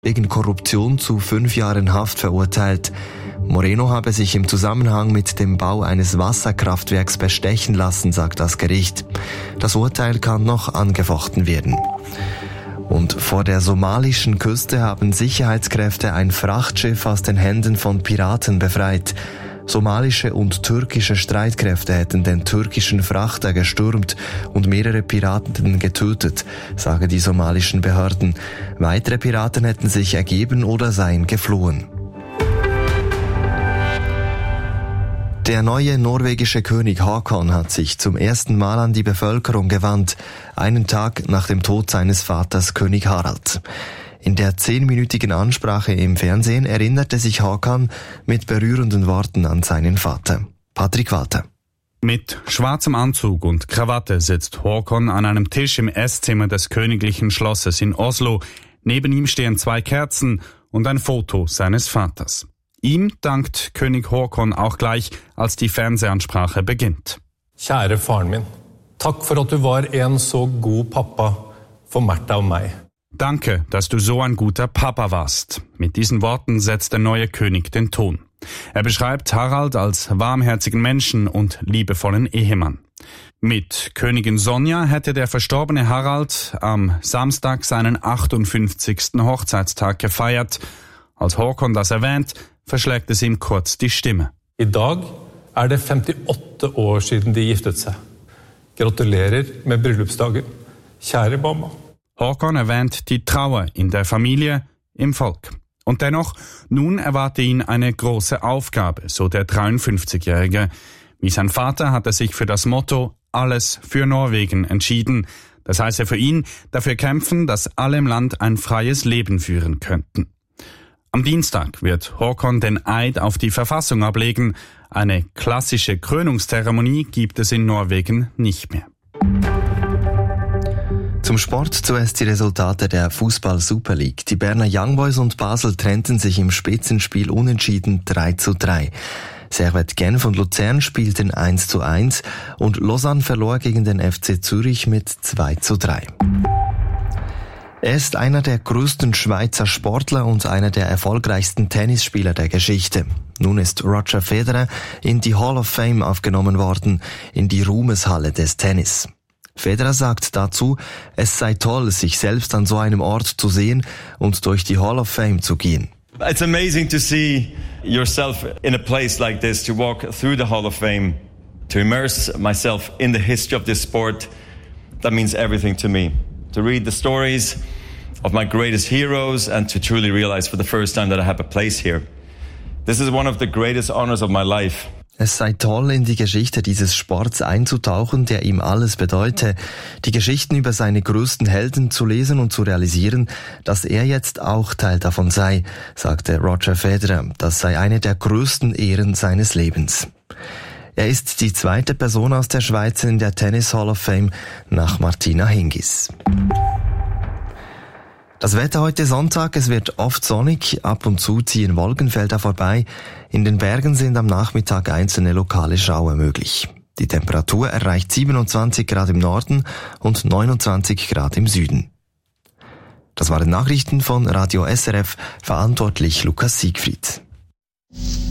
wegen Korruption zu 5 Jahren Haft verurteilt. Moreno habe sich im Zusammenhang mit dem Bau eines Wasserkraftwerks bestechen lassen, sagt das Gericht. Das Urteil kann noch angefochten werden. Und vor der somalischen Küste haben Sicherheitskräfte ein Frachtschiff aus den Händen von Piraten befreit. Somalische und türkische Streitkräfte hätten den türkischen Frachter gestürmt und mehrere Piraten getötet, sagen die somalischen Behörden. Weitere Piraten hätten sich ergeben oder seien geflohen. Der neue norwegische König Haakon hat sich zum ersten Mal an die Bevölkerung gewandt, einen Tag nach dem Tod seines Vaters König Harald. In der 10-minütigen Ansprache im Fernsehen erinnerte sich Haakon mit berührenden Worten an seinen Vater. Patrick Walter. Mit schwarzem Anzug und Krawatte sitzt Haakon an einem Tisch im Esszimmer des königlichen Schlosses in Oslo. Neben ihm stehen 2 Kerzen und ein Foto seines Vaters. Ihm dankt König Haakon auch gleich, als die Fernsehansprache beginnt. Kjære faren min, takk for at du var en så god pappa for Märtha und mig. Danke, dass du so ein guter Papa warst. Mit diesen Worten setzt der neue König den Ton. Er beschreibt Harald als warmherzigen Menschen und liebevollen Ehemann. Mit Königin Sonja hätte der verstorbene Harald am Samstag seinen 58. Hochzeitstag gefeiert. Als Haakon das erwähnt, verschlägt es ihm kurz die Stimme. I dag det 58 år siden de giftet seg. Gratulerer med bryllupsdagen. Kjære mamma. Haakon erwähnt die Trauer in der Familie, im Volk. Und dennoch, nun erwarte ihn eine große Aufgabe, so der 53-Jährige. Wie sein Vater hat er sich für das Motto »Alles für Norwegen« entschieden. Das heißt für ihn, dafür kämpfen, dass alle im Land ein freies Leben führen könnten. Am Dienstag wird Haakon den Eid auf die Verfassung ablegen. Eine klassische Krönungszeremonie gibt es in Norwegen nicht mehr. Zum Sport zuerst die Resultate der Fußball-Super League. Die Berner Young Boys und Basel trennten sich im Spitzenspiel unentschieden 3:3. Servette Genf und Luzern spielten 1:1 und Lausanne verlor gegen den FC Zürich mit 2:3. Er ist einer der größten Schweizer Sportler und einer der erfolgreichsten Tennisspieler der Geschichte. Nun ist Roger Federer in die Hall of Fame aufgenommen worden, in die Ruhmeshalle des Tennis. Federer sagt dazu, es sei toll, sich selbst an so einem Ort zu sehen und durch die Hall of Fame zu gehen. It's amazing to see yourself in a place like this, to walk through the Hall of Fame, to immerse myself in the history of this sport. That means everything to me. To read the stories of my greatest heroes and to truly realize for the first time that I have a place here. This is one of the greatest honors of my life. Es sei toll, in die Geschichte dieses Sports einzutauchen, der ihm alles bedeute, die Geschichten über seine größten Helden zu lesen und zu realisieren, dass er jetzt auch Teil davon sei, sagte Roger Federer. Das sei eine der größten Ehren seines Lebens. Er ist die zweite Person aus der Schweiz in der Tennis Hall of Fame nach Martina Hingis. Das Wetter heute Sonntag, es wird oft sonnig, ab und zu ziehen Wolkenfelder vorbei. In den Bergen sind am Nachmittag einzelne lokale Schauer möglich. Die Temperatur erreicht 27 Grad im Norden und 29 Grad im Süden. Das waren Nachrichten von Radio SRF, verantwortlich Lukas Siegfried.